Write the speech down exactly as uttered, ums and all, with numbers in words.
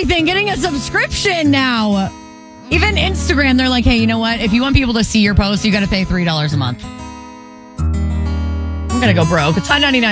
everything getting a subscription now. Even Instagram, they're like, hey, you know what? If you want people to see your posts, you got to pay three dollars a month. I'm going to go broke. It's five ninety-nine.